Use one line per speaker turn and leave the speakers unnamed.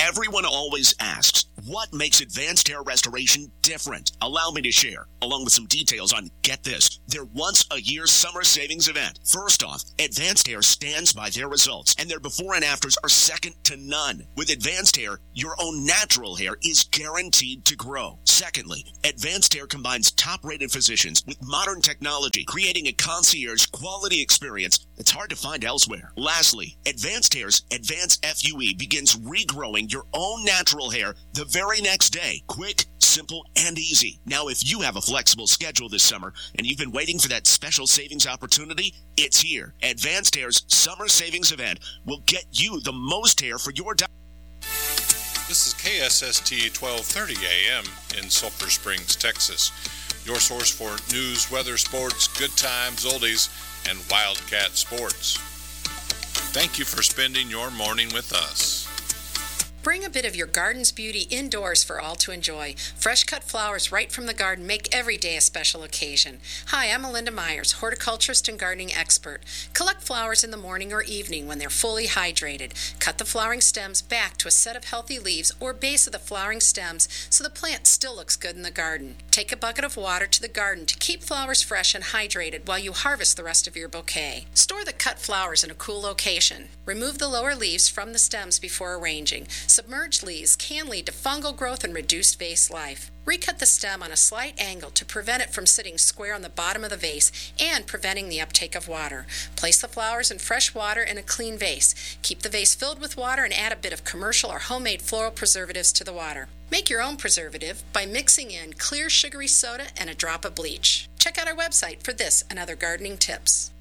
Everyone always asks, what makes Advanced Hair Restoration different? Allow me to share, along with some details on, get this, their once-a-year summer savings event. First off, Advanced Hair stands by their results, and their before and afters are second to none. With Advanced Hair, your own natural hair is guaranteed to grow. Secondly, Advanced Hair combines top-rated physicians with modern technology, creating a concierge quality experience that's hard to find elsewhere. Lastly, Advanced Hair's Advanced FUE begins regrowing your own natural hair the very next day. Quick, simple, and easy. Now, if you have a flexible schedule this summer and you've been waiting for that special savings opportunity, it's here. Advanced Hair's Summer Savings Event will get you the most hair for your dollar.
This is KSST 1230 AM in Sulphur Springs, Texas. Your source for news, weather, sports, good times, oldies, and Wildcat sports. Thank you for spending your morning with us.
Bring a bit of your garden's beauty indoors for all to enjoy. Fresh cut flowers right from the garden make every day a special occasion. Hi, I'm Melinda Myers, horticulturist and gardening expert. Collect flowers in the morning or evening when they're fully hydrated. Cut the flowering stems back to a set of healthy leaves or base of the flowering stems so the plant still looks good in the garden. Take a bucket of water to the garden to keep flowers fresh and hydrated while you harvest the rest of your bouquet. Store the cut flowers in a cool location. Remove the lower leaves from the stems before arranging. Submerged leaves can lead to fungal growth and reduced vase life. Recut the stem on a slight angle to prevent it from sitting square on the bottom of the vase and preventing the uptake of water. Place the flowers in fresh water in a clean vase. Keep the vase filled with water and add a bit of commercial or homemade floral preservatives to the water. Make your own preservative by mixing in clear sugary soda and a drop of bleach. Check out our website for this and other gardening tips.